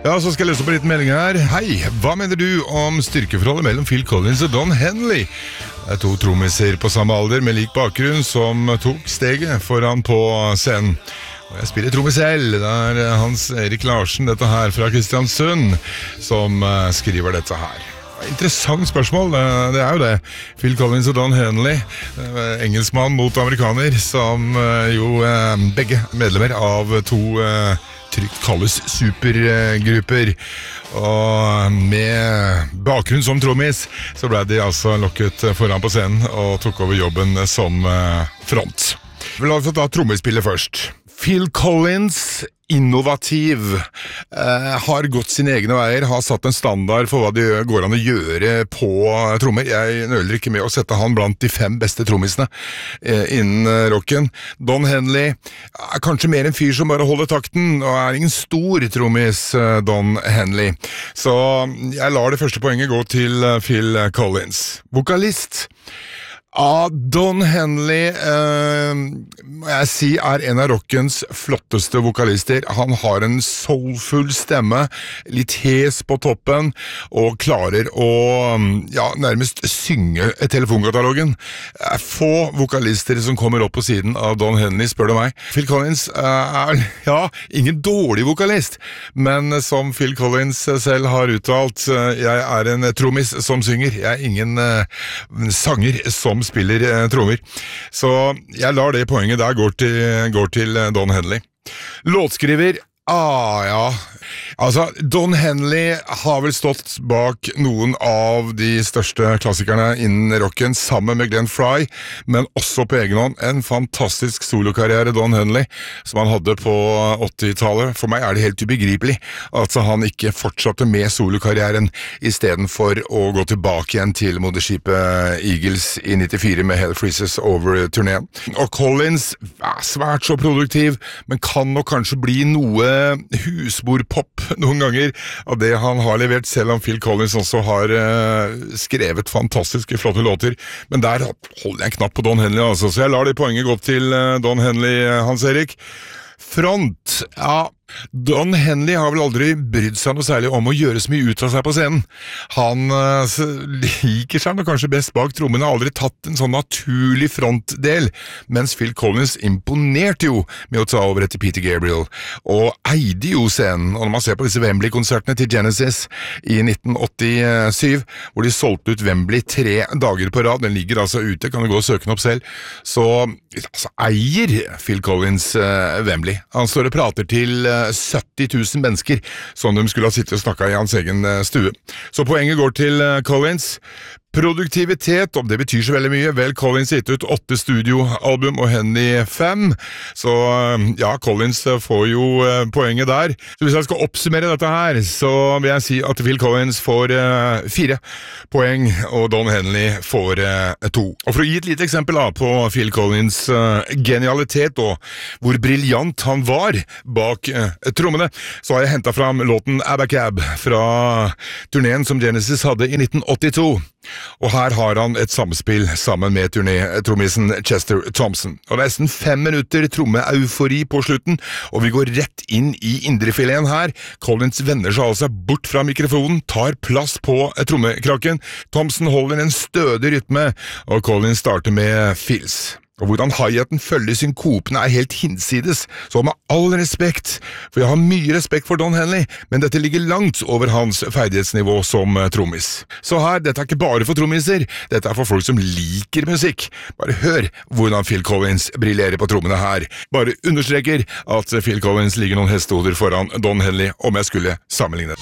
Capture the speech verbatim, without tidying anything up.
Ja, så skal jeg lese på litt melding her. Hei, hva mener du om styrkeforholdet mellom Phil Collins og Don Henley? Det er to trommiser på samme alder med lik bakgrunn som tok steget foran på scenen. Og jeg spiller tromme selv. Det er Hans Erik Larsen, dette her fra Kristiansund, som skriver dette her. Interessant spørsmål, det er jo det. Phil Collins og Don Henley, engelskmann mot amerikaner, som jo begge medlemmer av to trygt kalles supergrupper. Og med bakgrunn som trommis, så ble de altså lokket foran på scenen og tok over jobben som front. La oss ta trommespillet først. Phil Collins, innovativ, eh, har gått sine egne veier, har satt en standard for hva det går an å gjøre på trommer. Jeg nøler ikke med å sette han blant de fem beste trommisene eh, innen rocken. Don Henley er kanskje mer en fyr som bare holder takten, og er ingen stor trommis, eh, Don Henley. Så jeg lar det første poenget gå til eh, Phil Collins. Vokalist. Ja, Don Henley eh, må jeg si er en av rockens flotteste vokalister. Han har en soulfull stemme, litt hes på toppen, og klarer å ja, nærmest synge telefonkatalogen. Få vokalister som kommer opp på siden av Don Henley, spør du meg. Phil Collins er ja, ingen dårlig vokalist, men som Phil Collins selv har uttalt, jeg er en trommis som synger, jeg er ingen uh, sanger som spiller eh, trommer. Så jeg lar det poenget der går til, går til Don Henley. Låtskriver, ah ja, altså Don Henley har vel stått bak noen av de største klassikerne innen rocken, sammen med Glenn Frey, men også på egen hånd. En fantastisk solokarriere, Don Henley, som han hadde på åttitallet. For meg er det helt ubegripelig at han ikke fortsatte med solokarrieren, i stedet for å gå tilbake igjen til moderskipet Eagles i nittifire med Hell Freezes over-turneen. Og Collins er svært så produktiv, men kan nok kanskje bli noe husbordpop noen ganger av det han har levert, selv om Phil Collins også har uh, skrevet fantastiske flotte låter. Men der holder jeg en knapp på Don Henley, altså, så jeg lar det poenget gå til uh, Don Henley, Hans Erik. Front, ja, Don Henley har vel aldri brydd seg noe særlig om å gjøre så mye ut av seg på scenen. Han uh, liker seg nok kanskje best bak trommene, har aldri tatt en sånn naturlig frontdel, mens Phil Collins imponerte jo med å ta over etter Peter Gabriel, og eide jo scenen. Og når man ser på disse Wembley-konsertene til Genesis i nitten åttisju, hvor de solgte ut Wembley tre dager på rad, den ligger altså ute, kan du gå og søke den opp selv, så altså, eier Phil Collins uh, Wembley. Han står og prater til uh, sytti tusen mennesker, som de skulle ha sittet og snakket i hans egen stue. Så poenget går til Collins. Produktivitet, om det betyr så veldig mye. Vel, Collins gitt ut åtte studioalbum og Henley fem, så ja, Collins får jo poenget der. Så hvis jeg skal oppsummere dette her, så vil jeg si at Phil Collins får uh, fire poeng, og Don Henley får uh, to. Og for å gi et lite eksempel da, på Phil Collins uh, genialitet og hvor briljant han var bak uh, trommene, så har jeg hentet fram låten Abacab fra turneen som Genesis hadde i nitten åttito. Og her har han et samspill sammen med turné-trommisen Chester Thompson. Og det er nesten fem minutter tromme-eufori på slutten, og vi går rett inn i indrefileten her. Collins vender seg altså bort fra mikrofonen, tar plass på trommekrakken. Thompson holder en stødig rytme, og Collins starter med fills. Og hvordan hi-haten følger synkopene er helt hinsides, så med all respekt, for jeg har mye respekt for Don Henley, men dette ligger langt over hans ferdighetsnivå som trommis. Så her, dette er ikke bare for trommiser, dette er for folk som liker musikk. Bare hør hvordan Phil Collins brillerer på trommene her. Bare understreker at Phil Collins ligger noen hestehoder foran Don Henley, om jeg skulle sammenligne.